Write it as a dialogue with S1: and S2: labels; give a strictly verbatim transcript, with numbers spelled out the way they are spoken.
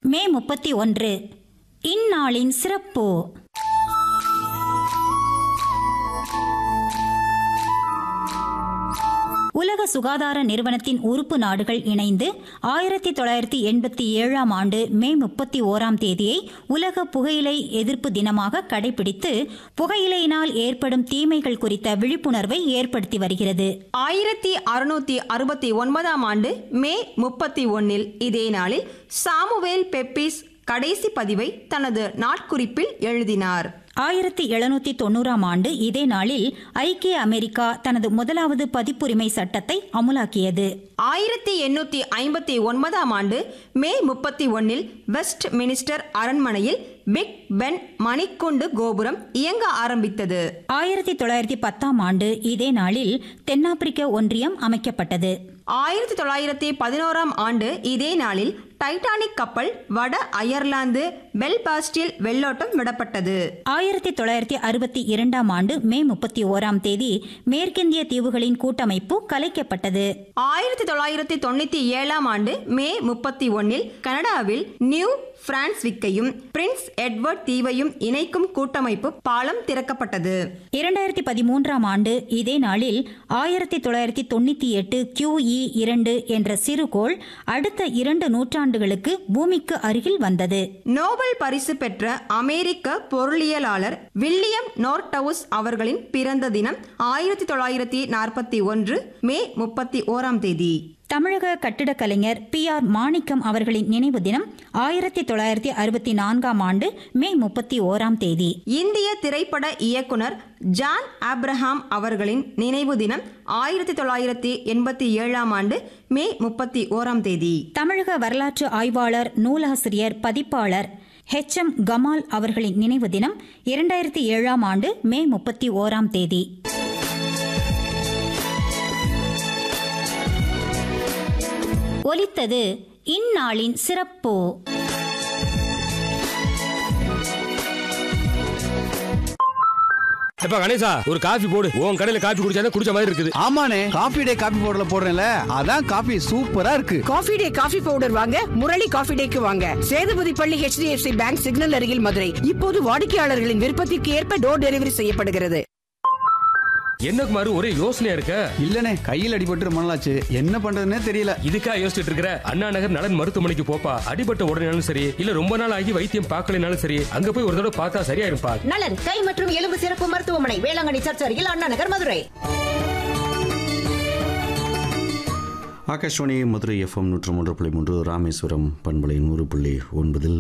S1: மே முப்பத்தி ஒன்று இந்நாளின் சிறப்பு. உலக சுகாதார நிறுவனத்தின் உறுப்பு நாடுகள் இணைந்து ஆயிரத்தி தொள்ளாயிரத்தி எண்பத்தி ஏழாம் ஆண்டு மே முப்பத்தி ஓராம் தேதியை உலக புகையிலை எதிர்ப்பு தினமாக கடைபிடித்து புகையிலையினால் ஏற்படும் தீமைகள் குறித்த விழிப்புணர்வை ஏற்படுத்தி வருகிறது.
S2: ஆயிரத்தி அறுநூத்தி அறுபத்தி ஒன்பதாம் ஆண்டு மே முப்பத்தி ஒன்னில் இதே நாளில் சாமுவேல் பெப்பிஸ் கடைசி பதிவை தனது நாட்குறிப்பில் எழுதினார்.
S1: ஆயிரத்தி எழுநூத்தி தொண்ணூறாம் ஆண்டு இதே நாளில் ஐக்கிய அமெரிக்கா தனது முதலாவது பதிப்புரிமை சட்டத்தை அமுலாக்கியது.
S2: ஆயிரத்தி எண்ணூத்தி ஐம்பத்தி ஒன்பதாம் ஆண்டு மே முப்பத்தி ஒன்னில் வெஸ்ட் மினிஸ்டர் அரண்மனையில் பிக் பென் மணிக்குண்டு கோபுரம் இயங்க ஆரம்பித்தது.
S1: ஆயிரத்தி தொள்ளாயிரத்தி பத்தாம் ஆண்டு இதே நாளில் தென்னாப்பிரிக்க ஒன்றியம் அமைக்கப்பட்டது.
S2: ஆயிரத்தி தொள்ளாயிரத்தி பதினோராம் ஆண்டு இதே நாளில் டைட்டானிக் கப்பல் வட அயர்லாந்து பெல்பாஸ்டில் வெள்ளோட்டம் விடப்பட்டது.
S1: ஆயிரத்தி தொள்ளாயிரத்தி அறுபத்தி இரண்டாம் ஆண்டு மே முப்பத்தி ஓராம் தேதி மேற்கிந்திய தீவுகளின் கூட்டமைப்பு கலைக்கப்பட்டது.
S2: ஆயிரத்தி தொள்ளாயிரத்தி தொண்ணூத்தி ஏழாம் ஆண்டு மே முப்பத்தி ஒன்னில் கனடாவில் நியூ பிரான்ஸ்விக்கையும் பிரின்ஸ் எட்வர்ட் தீவையும் இணைக்கும் கூட்டமைப்பு பாலம் திறக்கப்பட்டது.
S1: இரண்டாயிரத்தி பதிமூன்றாம் ஆண்டு இதே நாளில் ஆயிரத்தி தொள்ளாயிரத்தி தொண்ணூத்தி எட்டு கியூஇ இரண்டு என்ற சிறுகோள் அடுத்த இரண்டு நூற்றாண்டுகளுக்கு பூமிக்கு அருகில் வந்தது.
S2: நோபல் பரிசு பெற்ற அமெரிக்க பொருளியலாளர் வில்லியம் நோர்டவுஸ் அவர்களின் பிறந்த தினம் ஆயிரத்தி தொள்ளாயிரத்தி நாற்பத்தி ஒன்று மே முப்பத்தி ஓராம் தேதி.
S1: தமிழக கட்டிடக் கலைஞர் பி ஆர் மாணிக்கம் அவர்களின் நினைவு தினம் ஆயிரத்தி தொள்ளாயிரத்தி அறுபத்தி நான்காம் ஆண்டு மே முப்பத்தி ஓராம் தேதி.
S2: இந்திய திரைப்பட இயக்குனர் ஜான் ஆப்ரஹாம் அவர்களின் நினைவு தினம் ஆயிரத்தி தொள்ளாயிரத்தி எண்பத்தி ஏழாம் ஆண்டு மே முப்பத்தி ஓராம் தேதி.
S1: தமிழக வரலாற்று ஆய்வாளர், நூலாசிரியர், பதிப்பாளர் ஹெச் எம் கமால் அவர்களின் நினைவு தினம் இரண்டாயிரத்தி ஏழாம் ஆண்டு மே முப்பத்தி ஓராம் தேதி. ஒலித்தது இந்நாளின் சிறப்பு.
S3: எப்ப கணேசா ஒரு காபி போடு. உன் கடையில காபி குடிச்சா குடிச்ச மாதிரி இருக்குது.
S4: ஆமாண்ணே, காபி டே காபி பவுடர்ல போடுறேன்ல, அதான் காபி சூப்பரா இருக்கு.
S5: காபி டே காபி பவுடர் வாங்க முரளி காபி டேக்கு வாங்க. சேதுபதி பள்ளி H D F C bank signal அருகில் மதுரை. இப்போது வாடிக்கையாளர்களின் விருப்பத்திற்கு ஏற்ப டோர் டெலிவரி செய்யப்படுகிறது.
S3: என்ன குமாரு ஒரே யோசனையா இருக்க?
S4: இல்லனே, கையில் அடிபட்டு ரொம்ப நாளாச்சு, என்ன பண்றதுன்னே தெரியல.
S3: இதுக்கா யோசிச்சுட்டு இருக்கிற? அண்ணா நகர் நலன் மருத்துவமனைக்கு போப்பா. அடிபட்ட உடனேனாலும் சரி, இல்ல ரொம்ப நாள் ஆகி வைத்தியம் பார்க்கலனாலும் சரி, அங்க போய் ஒரு தடவை பார்த்தா சரியா இருப்பா.
S5: நலன் கை மற்றும் எலும்பு சிறப்பு மருத்துவமனை, வேளாங்கண்ணி சர்ச் அருகில், அண்ணா நகர், மதுரை.
S6: ஆகாஷ்வாணி மதுரை எஃப்எம் நூற்று மூன்று புள்ளி மூன்று, ராமேஸ்வரம் பண்பலை நூறு புள்ளி ஒன்பதில்